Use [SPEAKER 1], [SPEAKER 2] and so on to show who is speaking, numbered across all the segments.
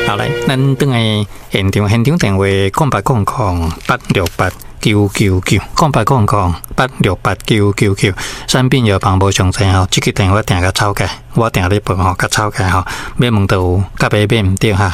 [SPEAKER 1] 好来，咱等下现场电话0800-868-999，0800-868-999。产品药房无详细吼，这个电话定甲吵架，我定咧问吼，甲吵架吼，要问到有甲买毋对哈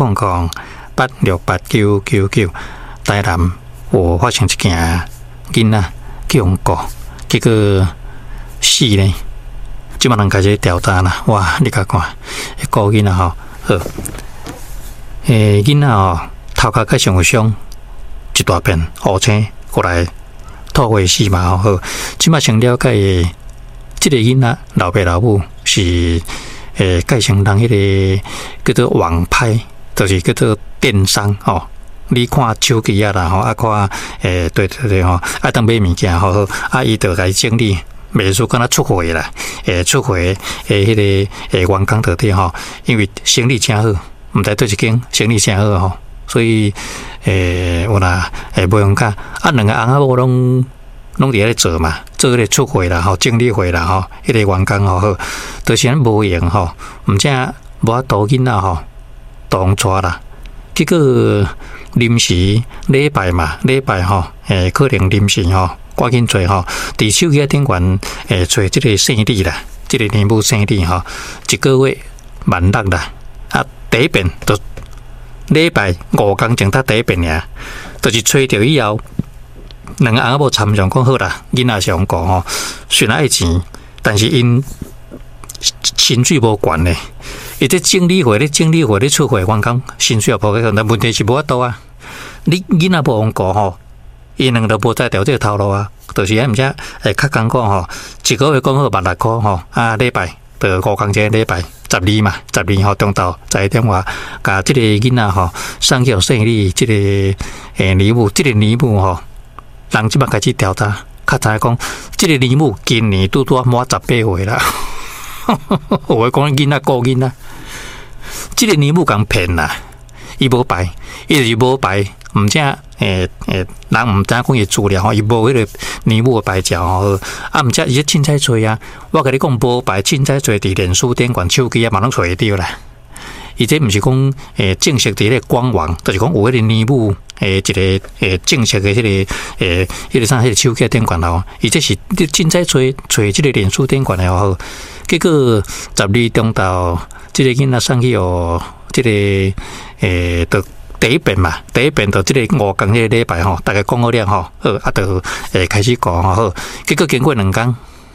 [SPEAKER 1] ，0800-868-999。台南我发生一件囡仔去用过，结果死咧，即马人开始调查啦，哇！你甲看，个囡仔吼，好。囡仔吼头壳较上有伤，一大片乌青过来吐血死嘛好，即马先了解的，即个囡仔老爸老母是改成人迄个叫做网拍，就是叫做电商哦。你看手机啊啦吼，啊看对吼，啊当买物件吼，啊伊就来整理。美术敢若出货啦，出货迄个员工特点吼，因为生意真好。毋知对一间生意真好吼，所以有啦无用卡啊，两个翁仔某拢伫咧做嘛，做迄个出货啦吼，整理货啦吼，迄个员工吼好，就是咱无用吼，毋正无法度囡仔吼，当带啦，结果临时礼拜吼，可能临时吼，赶紧做吼，伫手机顶悬做即个生理啦，即个年务生理吼，一个月16,000啦。啊，第一遍就礼拜5工前他第一遍尔，就是吹着以后，两个翁仔某参详讲好啦，囡仔上过吼，虽然爱钱，但是因薪水无悬咧，伊这整理货咧出货，员工薪水也无个，但问题是无法度啊。你囡仔无用过吼，伊两个都无再调这个头路啊，就是毋则较艰苦吼，一个月讲好16,000块吼，啊礼拜就5工前礼拜。12号中昼在电话，甲即个囡仔吼送去生理，即个年务，即个年务吼，人即摆开始调查，较知讲，即个年务今年拄满18岁啦。有诶讲囡仔顾囡仔，即个年务共骗啦，伊无牌，伊就是无牌，毋正人毋知讲伊资料吼，伊无迄个年务诶牌照吼，啊毋则伊凊彩找啊，我甲你讲无牌凊彩找伫脸书顶悬手机啊，嘛拢找会着啦。伊这毋是讲正式伫咧官网，就是讲有迄个年务一个正式诶迄个迄个啥迄个手机顶悬吼，伊这是你凊彩找即个脸书顶悬诶吼，结果12中昼，即个囡仔送去哦，即个就。第一遍就即个5工迄个礼拜吼，大概讲好了吼，好啊，就开始讲吼，好，结果经过2工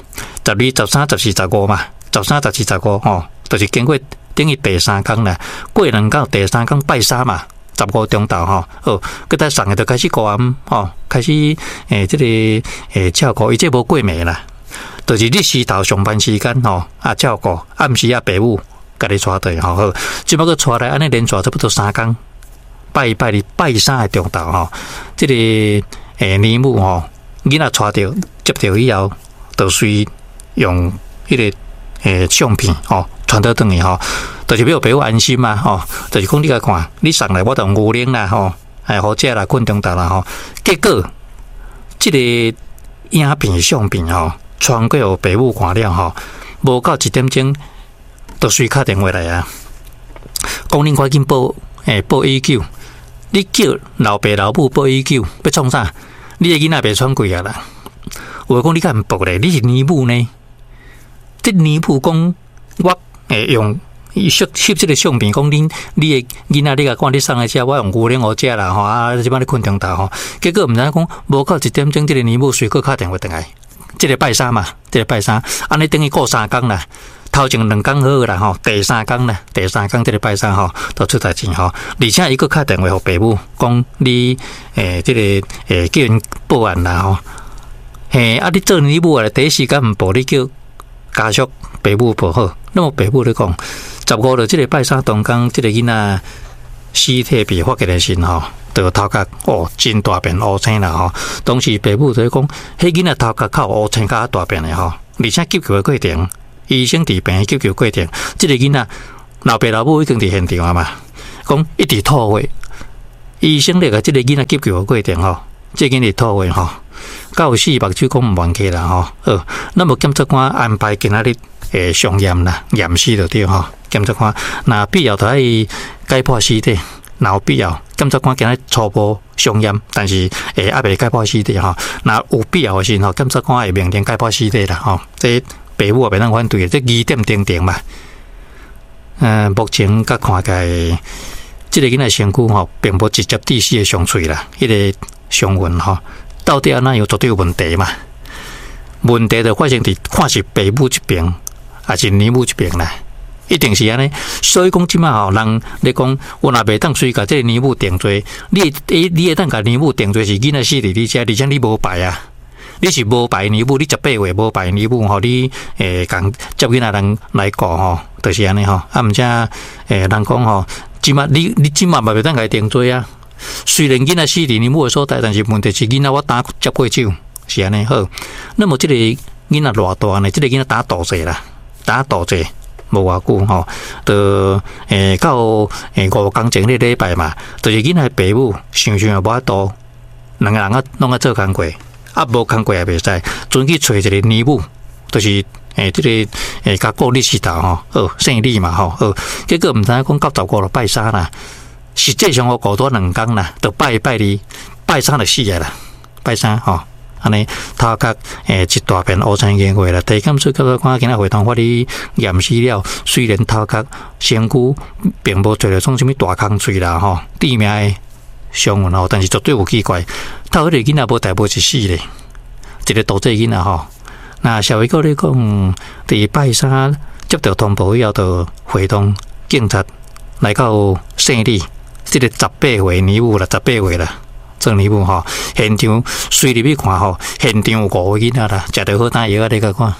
[SPEAKER 1] ，12、13、14、15嘛，13、14、15吼，就是经过等于第3工啦，过2工第3工拜3嘛，15中昼吼，好，佮再送个就开始过暗吼，开始即个照顾，伊这无过暝啦，就是日时头上班时间吼，啊照顾，暗时啊爸母甲你带队吼，好，即摆佮带来安尼连续差不多3工。拜2、拜3的中昼吼，即个年务吼，囡仔带着接着以后，就随用迄个相片吼传到转去吼，就是要爸母安心嘛吼，就是讲你来看，你送来我就牛奶啦吼，好食啦，困中昼啦吼，结果即个影片相片吼传过互爸母看了吼，无到1点钟，就随敲电话来啊，讲恁快紧报119。你叫老爸老母报119，要创啥？你个囡仔袂喘气啊啦！我讲你敢毋报咧？你是年务呢？这年务讲我用翕这个相片，讲你个囡仔你甲看你送来遮，我用牛奶好食啦吼啊！即摆你困中昼吼，结果毋知讲无到1点钟，这个年务随个敲电话转来，这个拜3嘛，这个拜3，安尼等于过3工啦。头前2工好啦吼，第3工啦，第3工这个拜3吼，都出代志吼，而且伊个敲电话互爸母，讲你这个叫人报案啦吼，啊你做年务啊，第一时间毋报，你叫家属爸母报好，那么爸母咧讲，15日这个拜3当工，这个囡仔尸体被发现的时吼，就头壳真大片乌青啦吼，当时爸母就咧讲，迄囡仔头壳较乌青较大片的吼，而且急救的过程。医生伫病院急救过程，即个囡仔老爸老母已经伫现场啊嘛，讲一直吐血。医生咧个即个囡仔急救的过程吼，即个囡仔吐血吼，到死目睭讲毋冤去啦吼。那么检察官安排今仔日上验啦，验尸就对吼。检察官那必要就爱解剖尸体，若有必要，检察官今日初步上验，但是还未解剖尸体吼。若有必要的时候，检察官会命令解剖尸体啦吼。这爸母也袂当反对，这疑点定定嘛。目前甲看起来，这个囡仔身躯吼，并无直接致死的伤脆啦，迄个伤痕吼，到底安那有绝对有问题嘛？问题就发生伫看是爸母这边，还是女母这边啦？一定是安尼。所以讲即摆吼，人咧讲，我若袂当随甲这个女母定罪，你会当甲女母定罪是囡仔死伫你遮，而且你无牌啊。你是无牌女母，你18岁无牌女母吼，你共接囡仔人来顾吼，就是安尼吼。啊，毋则人讲吼，即摆你即摆嘛袂当甲伊定罪啊。虽然囡仔死伫女母的所在，但是问题是囡仔我打接过手，是安尼好。那么即个囡仔偌大呢？即个囡仔打大济啦，打大济无偌久吼，就到5工前个礼拜嘛，就是囡仔爸母想也无法度，两个人啊拢啊做工课。啊，无工过也袂使，准去找一个女母，就是这个甲过日时头吼，姓李嘛吼，结果毋知影讲到15就拜三啦，实际上我过多2工啦，就拜2，拜三就死啊啦，拜三吼，安尼头壳一大片乌青眼花啦，地检署检察官今仔会同法律验尸了，虽然头壳身躯并无做着创什么大空喙啦吼，致命的伤痕吼，但是绝对有奇怪。透迄个囡仔无大无一死咧，一个大仔囡仔吼。那社会局咧讲，伫拜三接到通报以后，就会同警察来到姓李，即个18岁女母啦，18岁啦，做女母吼。现场随入去看吼，现场有5个囡仔啦，食着好打药啊！你甲看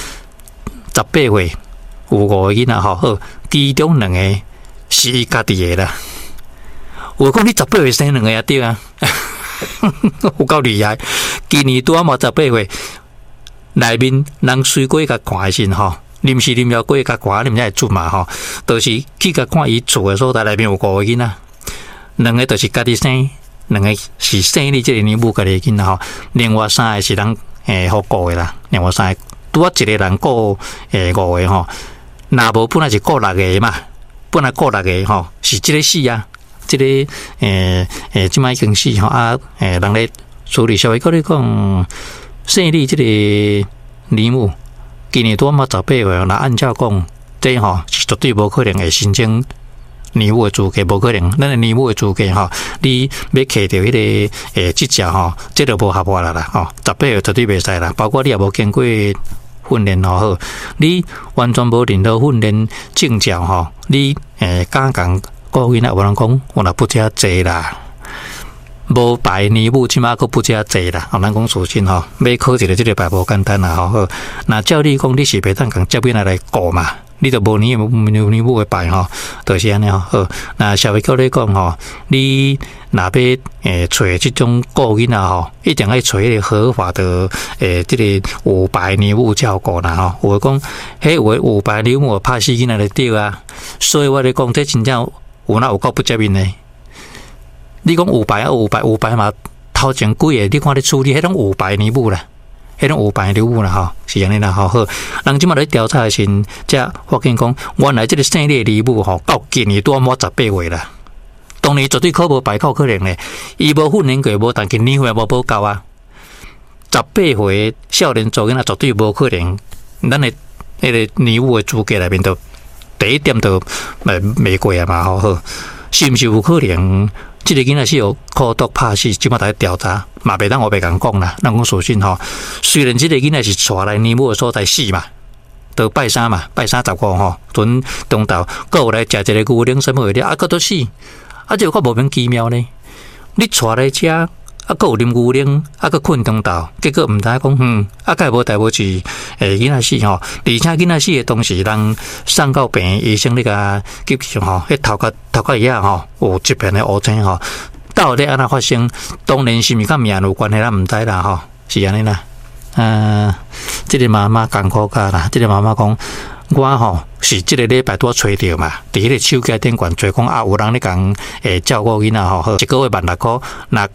[SPEAKER 1] ，18岁有5个囡仔吼，好，其中2个是伊家己的啦。我讲你18岁生2个也对啊。有够厉害！今年拄啊嘛18岁，内面人随过甲看的时吼，临时临了过甲看，你毋才会准嘛吼。就是去甲看伊厝的所在，内面有5个囡仔，2个就是家己生，2个是生你这个女母家己囡仔吼。另外3个是人互顾的啦，另外3个拄啊一个人顾5个吼，若无本来是顾6个嘛，本来顾6个吼，是即个死啊。即个即摆已经死吼啊！人咧处理社会局咧讲，姓李即个女母今年拄嘛18岁，若按照讲，这吼是绝对无可能会申请女母的资格，无可能。咱的女母的资格吼，你要摕到迄个执照吼，这就无合法啦吼，18岁绝对袂使啦。包括你也无经过训练好，你完全无任何训练证照吼，你敢讲？个囡仔有人讲，我若不遮济啦，无牌女母即马佫不遮济啦。咱讲事情吼，要考一个即个牌无简单啦吼。好，那照你讲，你是袂当共接囡仔来顾嘛？你就无女母的牌吼，就是安尼吼。好，那社会局咧讲吼，你若要找即种顾囡仔吼，一定要找迄个合法的即个有牌女母照顾啦吼。有讲，迄有牌女母拍死囡仔就对啊。所以我咧讲，这真正。有够不接面的，你讲有牌嘛？头前几个你看你处理迄种有牌女母啦，迄种有牌女母啦吼，是安尼啦吼。好，人即马咧调查的时，才发现讲，原来即个姓李的女母吼，到今年拄满18岁啦。当年绝对考无牌，够可能咧，伊无训练过，无但今年岁无报够啊。18岁少年做囡仔绝对无可能，咱的迄个女母的资格内面都。第一点就未过啊嘛，好，是毋是有可能？即个囡仔是有苦毒拍死，即马在调查，嘛袂当我袂敢讲啦。咱讲事实吼，虽然即个囡仔是带来女母的所在死嘛，到拜三嘛，拜35吼，准中昼，搁有来食一个牛奶什么的，啊，搁都死，啊，这个莫名其妙呢。你带来遮。啊，佮有啉牛奶，啊，佮困中昼，结果毋知讲，啊，佮无代无志，囡仔死吼，而且囡仔死的当时，人送到病院医生那个急救吼，迄头壳叶吼有一片的乌青吼，到底安怎发生？当然是毋是甲命有关系，咱毋知啦吼，是安尼啦。即个妈妈艰苦家啦，即个妈妈讲。我吼是即个礼拜拄找着嘛，伫迄个手机顶悬找讲啊，有人咧共照顾囡仔吼，1个月1600块，若